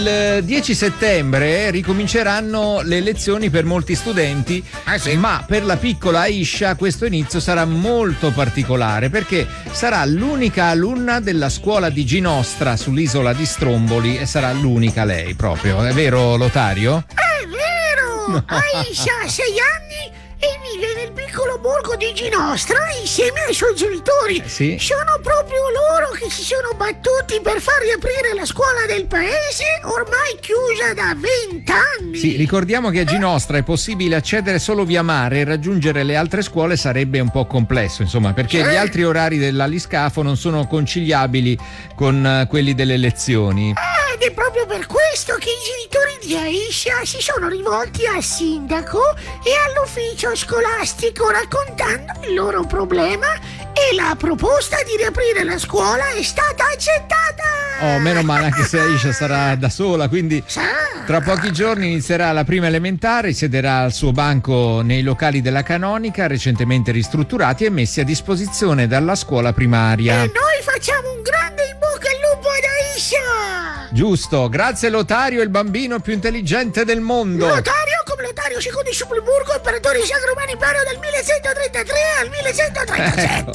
Il 10 settembre ricominceranno le lezioni per molti studenti, sì. ma per la piccola Aisha questo inizio sarà molto particolare perché sarà l'unica alunna della scuola di Ginostra sull'isola di Stromboli e sarà l'unica lei proprio. È vero, Lotario? È vero! Aisha ha 6 anni e vive nel piccolo borgo di Ginostra insieme ai suoi genitori. Sì. Sono proprio loro che si sono battuti per far riaprire la scuola del paese, ormai chiusa da 20 anni. Sì, ricordiamo che a Ginostra è possibile accedere solo via mare e raggiungere le altre scuole sarebbe un po' complesso, insomma, perché gli altri orari dell'aliscafo non sono conciliabili con quelli delle lezioni. Ed è proprio per questo che i genitori di Aisha si sono rivolti al sindaco e all'ufficio scolastico raccontando il loro problema e la proposta di riaprire la scuola è stata accettata. Oh, meno male, anche se Aisha sarà da sola, quindi tra pochi giorni inizierà la prima elementare, siederà al suo banco nei locali della Canonica, recentemente ristrutturati e messi a disposizione dalla scuola primaria. E noi facciamo un grande in bocca al lupo ad Aisha. Giusto, grazie Lotario, il bambino più intelligente del mondo. Lotario, come Lotario II di Suppleburgo, imperatore sacro umano impero del 1133 al 1137.